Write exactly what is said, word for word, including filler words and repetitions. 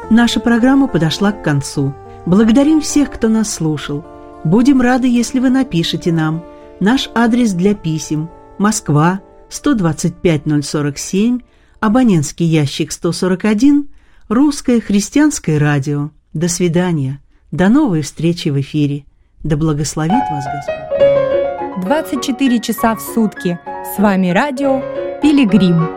Наша программа подошла к концу. Благодарим всех, кто нас слушал. Будем рады, если вы напишете нам. Наш адрес для писем: Москва, сто двадцать пять ноль сорок семь, абонентский ящик сто сорок один, Русское христианское радио. До свидания. До новой встречи в эфире. Да благословит вас Господь. двадцать четыре часа в сутки. С вами радио «Пилигрим».